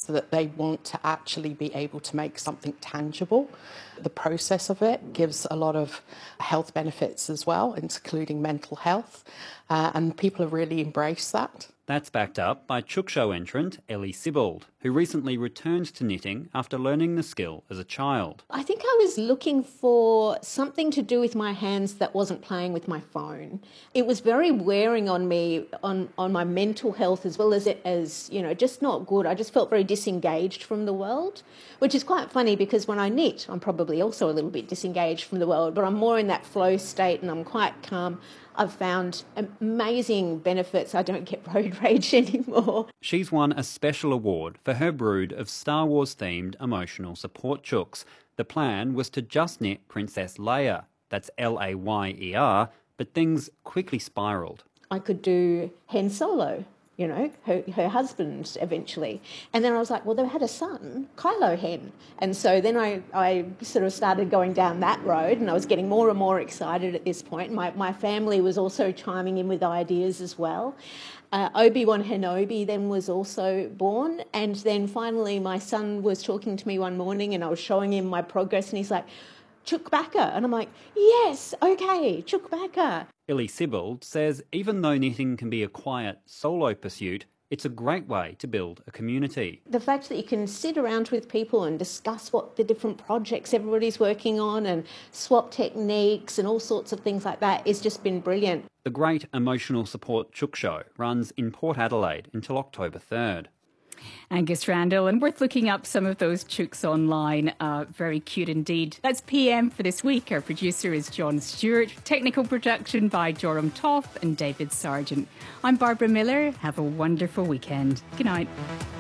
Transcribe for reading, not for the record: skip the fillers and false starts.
that they want to actually be able to make something tangible. The process of it gives a lot of health benefits as well, including mental health, and people have really embraced that. That's backed up by Chook Show entrant Ellie Sibbald, who recently returned to knitting after learning the skill as a child. I think I was looking for something to do with my hands that wasn't playing with my phone. It was very wearing on me, on my mental health, as well as just not good. I just felt very disengaged from the world, which is quite funny because when I knit, I'm probably also a little bit disengaged from the world, but I'm more in that flow state and I'm quite calm. I've found amazing benefits. I don't get road rage anymore. She's won a special award for her brood of Star Wars-themed emotional support chooks. The plan was to just knit Princess Leia, that's Layer, but things quickly spiralled. I could do Han Solo, her husband eventually. And then I was like, well, they had a son, Kylo Hen. And so then I sort of started going down that road and I was getting more and more excited at this point. My family was also chiming in with ideas as well. Obi-Wan Kenobi then was also born. And then finally my son was talking to me one morning and I was showing him my progress and he's like, Chewbacca. And I'm like, yes, okay, Chewbacca. Ellie Sibbald says even though knitting can be a quiet solo pursuit, it's a great way to build a community. The fact that you can sit around with people and discuss what the different projects everybody's working on and swap techniques and all sorts of things like that has just been brilliant. The Great Emotional Support Chook Show runs in Port Adelaide until October 3rd. Angus Randall, and worth looking up some of those chooks online. Very cute indeed. That's PM for this week. Our producer is John Stewart. Technical production by Joram Toth and David Sargent. I'm Barbara Miller. Have a wonderful weekend. Good night.